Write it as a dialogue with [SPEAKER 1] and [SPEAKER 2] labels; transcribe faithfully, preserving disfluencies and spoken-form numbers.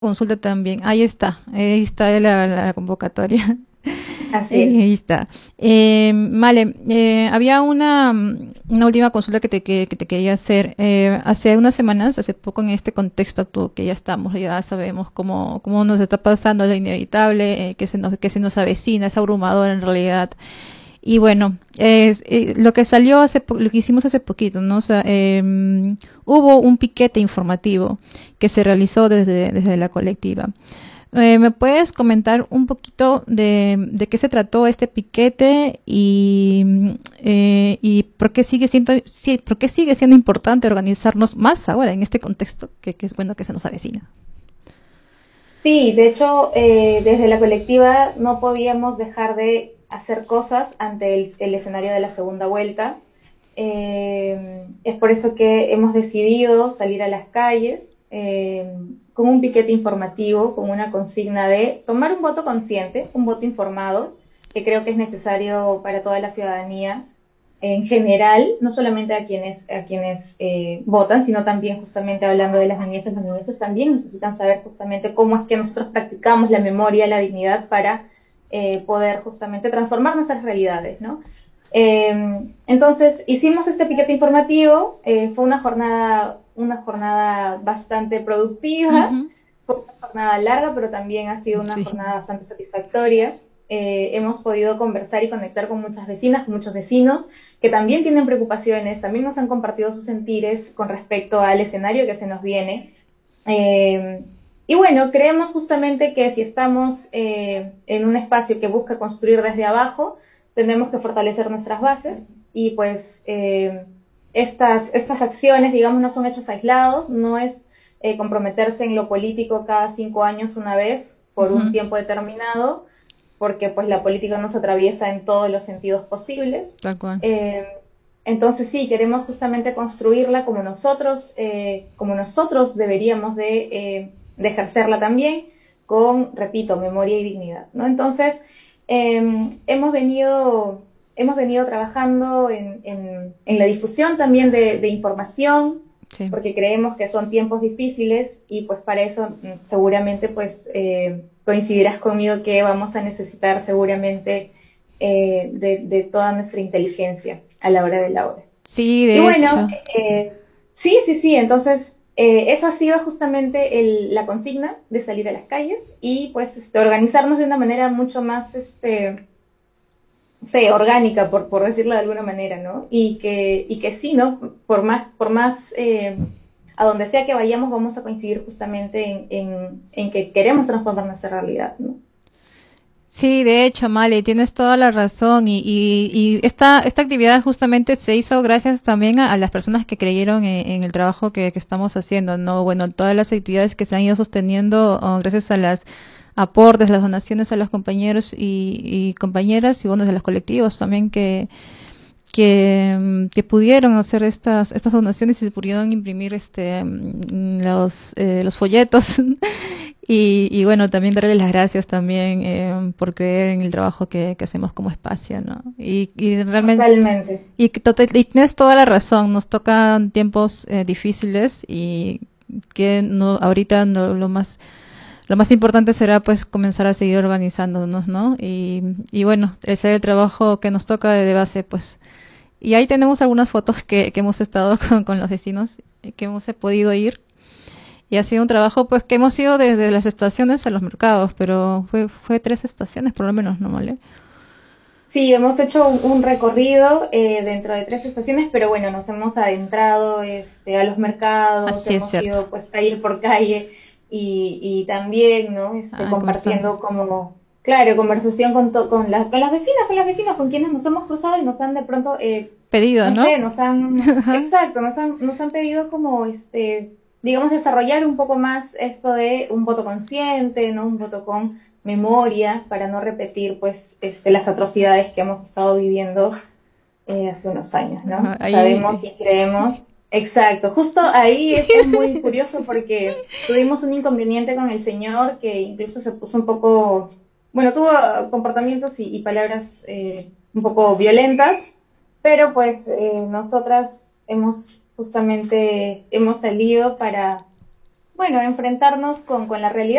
[SPEAKER 1] Consulta también. Ahí está, ahí está la, la convocatoria.
[SPEAKER 2] Así
[SPEAKER 1] Eh,
[SPEAKER 2] es.
[SPEAKER 1] ahí está. Eh, vale, eh, había una, mm, una última consulta que te, que, que te quería hacer. Eh, hace unas semanas, hace poco en este contexto actual que ya estamos, ya sabemos cómo, cómo nos está pasando lo inevitable, eh, que se nos, que se nos avecina, es abrumador en realidad. Y bueno, es, eh, lo que salió hace, po- lo que hicimos hace poquito, ¿no? O sea, em, hubo un piquete informativo que se realizó desde, desde la colectiva. Eh, ¿me puedes comentar un poquito de, de qué se trató este piquete y, mm, eh, y por qué sigue siendo, sí, por qué sigue siendo importante organizarnos más ahora en este contexto que, que es bueno que se nos avecina?
[SPEAKER 2] Sí, de hecho, eh, desde la colectiva no podíamos dejar de hacer cosas ante el, el escenario de la segunda vuelta. Eh, es por eso que hemos decidido salir a las calles eh, con un piquete informativo, con una consigna de tomar un voto consciente, un voto informado, que creo que es necesario para toda la ciudadanía en general, no solamente a quienes, a quienes eh, votan, sino también justamente hablando de las niñeces, los niñeces también necesitan saber justamente cómo es que nosotros practicamos la memoria, la dignidad para eh, poder justamente transformar nuestras realidades, ¿no? Eh, entonces, hicimos este piquete informativo, eh, fue una jornada, una jornada bastante productiva,
[SPEAKER 1] Ujú.
[SPEAKER 2] fue una jornada larga, pero también ha sido una
[SPEAKER 1] Sí,
[SPEAKER 2] jornada bastante satisfactoria. Eh, hemos podido conversar y conectar con muchas vecinas, con muchos vecinos que también tienen preocupaciones, también nos han compartido sus sentires con respecto al escenario que se nos viene. Eh, y bueno, creemos justamente que si estamos eh, en un espacio que busca construir desde abajo, tenemos que fortalecer nuestras bases y pues eh, estas, estas acciones, digamos, no son hechos aislados, no es eh, comprometerse en lo político cada cinco años una vez por un
[SPEAKER 1] ujú,
[SPEAKER 2] tiempo determinado, porque pues la política nos atraviesa en todos los sentidos posibles.
[SPEAKER 1] tal cual.
[SPEAKER 2] Eh, entonces sí, queremos justamente construirla como nosotros, eh, como nosotros deberíamos de, eh, de, ejercerla también, con, repito, memoria y dignidad, ¿no? Entonces, eh, hemos venido, hemos venido trabajando en, en, en la difusión también de, de, información,
[SPEAKER 1] Sí.
[SPEAKER 2] porque creemos que son tiempos difíciles y pues para eso mm, seguramente pues eh, coincidirás conmigo que vamos a necesitar seguramente eh, de, de, toda nuestra inteligencia a la hora de la hora.
[SPEAKER 1] Sí,
[SPEAKER 2] Y
[SPEAKER 1] de
[SPEAKER 2] bueno,
[SPEAKER 1] hecho.
[SPEAKER 2] eh, sí, sí, sí, entonces eh, eso ha sido justamente el, la consigna de salir a las calles y pues este, organizarnos de una manera mucho más, este, sí, orgánica, por, por decirlo de alguna manera, ¿no? Y que, y que sí, ¿no? Por más, por más eh, a donde sea que vayamos, vamos a coincidir justamente en, en, en que queremos transformar nuestra realidad, ¿no?
[SPEAKER 1] Sí, de hecho, Male, tienes toda la razón y, y, y esta, esta actividad justamente se hizo gracias también a, a las personas que creyeron en, en el trabajo que, que estamos haciendo, ¿no? Bueno, todas las actividades que se han ido sosteniendo oh, gracias a las aportes, las donaciones a los compañeros y, y compañeras y bueno, de los colectivos también que, que, mm, que pudieron hacer estas, estas donaciones y se pudieron imprimir este, mm, los, eh, los folletos. Y, y bueno, también darle las gracias también eh, por creer en el trabajo que, que hacemos como espacio, ¿no? Y, y realmente,
[SPEAKER 2] Totalmente.
[SPEAKER 1] y, que total- y tienes toda la razón, nos tocan tiempos eh, difíciles y que no, ahorita no, lo más, lo más importante será pues comenzar a seguir organizándonos, ¿no? Y, y bueno, ese es el trabajo que nos toca de base, pues. Y ahí tenemos algunas fotos que, que hemos estado con, con los vecinos, que hemos podido ir y ha sido un trabajo pues que hemos ido desde las estaciones a los mercados, pero fue, fue tres estaciones por lo menos, ¿no, Male?
[SPEAKER 2] Sí, hemos hecho un, un recorrido eh, dentro de tres estaciones, pero bueno, nos hemos adentrado este, a los mercados,
[SPEAKER 1] Así es
[SPEAKER 2] hemos
[SPEAKER 1] cierto.
[SPEAKER 2] ido pues calle por calle y, y también, ¿no? Este,
[SPEAKER 1] Ah, conversando.
[SPEAKER 2] compartiendo como, claro, conversación con, to- con, la- con las vecinas, con las vecinas con quienes nos hemos cruzado y nos han de pronto, eh,
[SPEAKER 1] Pedido,
[SPEAKER 2] no
[SPEAKER 1] ¿no?
[SPEAKER 2] sé, nos han, exacto, nos han, nos han pedido como, este, digamos, desarrollar un poco más esto de un voto consciente, ¿no? Un voto con memoria para no repetir pues este, las atrocidades que hemos estado viviendo eh, hace unos años, ¿no?
[SPEAKER 1] Ajá,
[SPEAKER 2] Sabemos
[SPEAKER 1] ahí,
[SPEAKER 2] y creemos. Exacto, justo ahí es, es muy curioso porque tuvimos un inconveniente con el señor que incluso se puso un poco, bueno, tuvo comportamientos y, y palabras eh, un poco violentas, pero pues eh, nosotras hemos justamente, hemos salido para bueno, enfrentarnos con, con la realidad.